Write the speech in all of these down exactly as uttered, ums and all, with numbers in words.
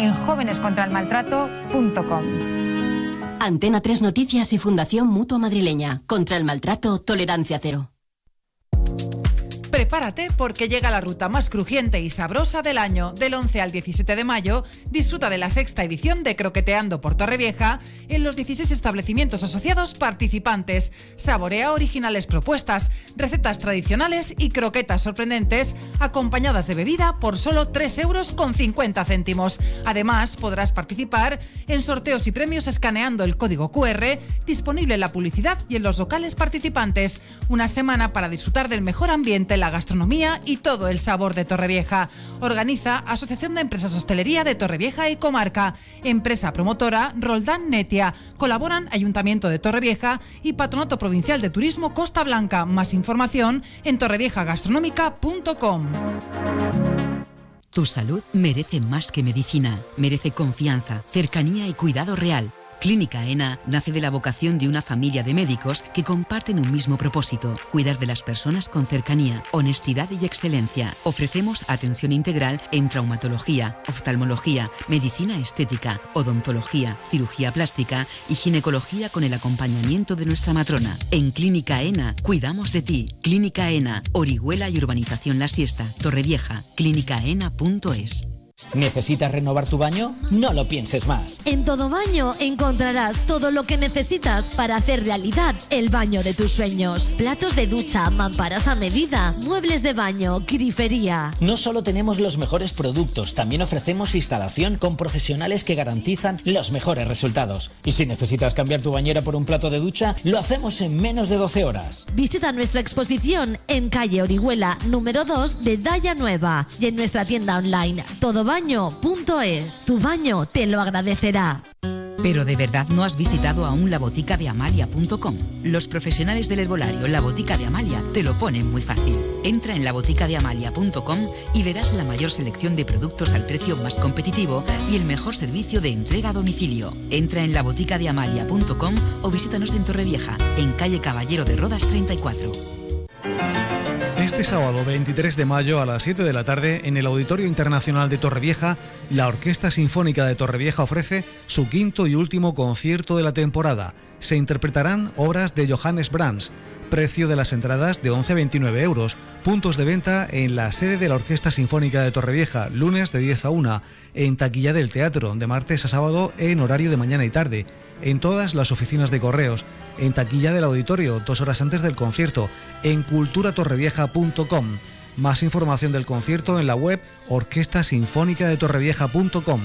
en jóvenes contra el maltrato punto com. Antena tres Noticias y Fundación Mutua Madrileña. Contra el maltrato, tolerancia cero. Prepárate porque llega la ruta más crujiente y sabrosa del año. Del once al diecisiete de mayo, disfruta de la sexta edición de Croqueteando por Torrevieja en los dieciséis establecimientos asociados participantes. Saborea originales propuestas, recetas tradicionales y croquetas sorprendentes, acompañadas de bebida por solo tres euros con cincuenta céntimos. Además, podrás participar en sorteos y premios escaneando el código cu erre disponible en la publicidad y en los locales participantes. Una semana para disfrutar del mejor ambiente, la gastronomía y todo el sabor de Torrevieja. Organiza Asociación de Empresas Hostelería de Torrevieja y Comarca. Empresa promotora Roldán Netia. Colaboran Ayuntamiento de Torrevieja y Patronato Provincial de Turismo Costa Blanca. Más información en torrevieja gastronómica punto com. Tu salud merece más que medicina. Merece confianza, cercanía y cuidado real. Clínica ENA nace de la vocación de una familia de médicos que comparten un mismo propósito: cuidar de las personas con cercanía, honestidad y excelencia. Ofrecemos atención integral en traumatología, oftalmología, medicina estética, odontología, cirugía plástica y ginecología con el acompañamiento de nuestra matrona. En Clínica ENA cuidamos de ti. Clínica ENA, Orihuela y Urbanización La Siesta, Torrevieja. clínica ena punto es. ¿Necesitas renovar tu baño? No lo pienses más. En Todo Baño encontrarás todo lo que necesitas para hacer realidad el baño de tus sueños. Platos de ducha, mamparas a medida, muebles de baño, grifería. No solo tenemos los mejores productos, también ofrecemos instalación con profesionales que garantizan los mejores resultados. Y si necesitas cambiar tu bañera por un plato de ducha, lo hacemos en menos de doce horas. Visita nuestra exposición en calle Orihuela, número dos de Daya Nueva, y en nuestra tienda online todo baño punto es. Tu baño te lo agradecerá. ¿Pero de verdad no has visitado aún la botica de amalia punto com? Los profesionales del herbolario La Botica de Amalia te lo ponen muy fácil. Entra en la botica de amalia punto com y verás la mayor selección de productos al precio más competitivo y el mejor servicio de entrega a domicilio. Entra en la botica de amalia punto com o visítanos en Torrevieja, en calle Caballero de Rodas treinta y cuatro. Este sábado veintitrés de mayo a las siete de la tarde en el Auditorio Internacional de Torrevieja, la Orquesta Sinfónica de Torrevieja ofrece su quinto y último concierto de la temporada. Se interpretarán obras de Johannes Brahms. Precio de las entradas de once a veintinueve euros. Puntos de venta en la sede de la Orquesta Sinfónica de Torrevieja, lunes de diez a una, en taquilla del teatro, de martes a sábado en horario de mañana y tarde, en todas las oficinas de correos, en taquilla del auditorio, dos horas antes del concierto, en cultura torrevieja punto com. Más información del concierto en la web orquesta sinfónica de torrevieja punto com.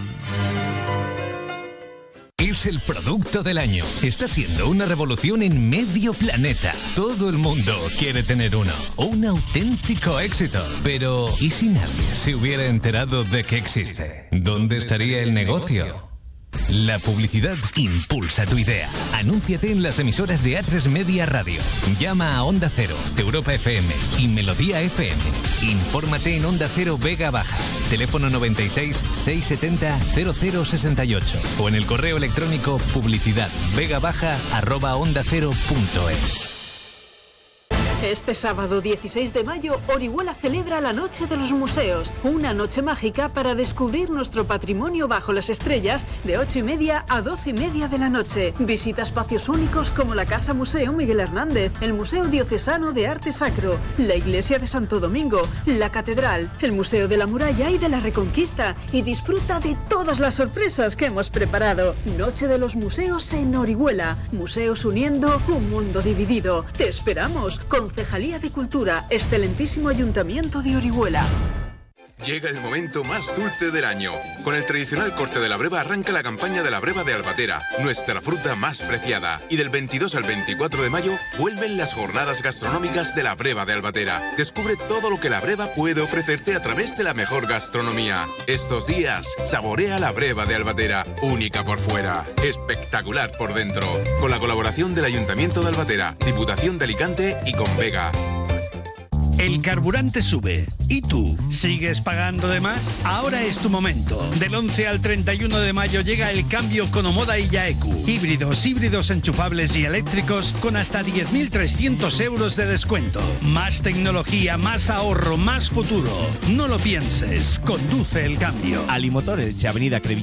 Es el producto del año. Está siendo una revolución en medio planeta. Todo el mundo quiere tener uno. Un auténtico éxito. Pero, ¿y si nadie se hubiera enterado de que existe? ¿Dónde estaría el negocio? La publicidad impulsa tu idea. Anúnciate en las emisoras de A tres Media Radio. Llama a Onda Cero, Europa F M y Melodía F M. Infórmate en Onda Cero Vega Baja. Teléfono noventa y seis, seiscientos setenta, cero cero sesenta y ocho o en el correo electrónico publicidad vega baja arroba onda cero punto es. Este sábado dieciséis de mayo, Orihuela celebra la Noche de los Museos, una noche mágica para descubrir nuestro patrimonio bajo las estrellas de ocho y media a doce y media de la noche. Visita espacios únicos como la Casa Museo Miguel Hernández, el Museo Diocesano de Arte Sacro, la Iglesia de Santo Domingo, la Catedral, el Museo de la Muralla y de la Reconquista, y disfruta de todas las sorpresas que hemos preparado. Noche de los Museos en Orihuela, museos uniendo un mundo dividido. Te esperamos. Concejalía de Cultura, excelentísimo Ayuntamiento de Orihuela. Llega el momento más dulce del año. Con el tradicional corte de la breva arranca la campaña de la breva de Albatera, nuestra fruta más preciada. Y del veintidós al veinticuatro de mayo vuelven las jornadas gastronómicas de la breva de Albatera. Descubre todo lo que la breva puede ofrecerte a través de la mejor gastronomía. Estos días, saborea la breva de Albatera, única por fuera, espectacular por dentro. Con la colaboración del Ayuntamiento de Albatera, Diputación de Alicante y Convega. El carburante sube. ¿Y tú? ¿Sigues pagando de más? Ahora es tu momento. Del once al treinta y uno de mayo llega el cambio con Omoda y Yaeku. Híbridos, híbridos enchufables y eléctricos con hasta diez mil trescientos euros de descuento. Más tecnología, más ahorro, más futuro. No lo pienses. Conduce el cambio. Alimotor Elche, Avenida Crevillente.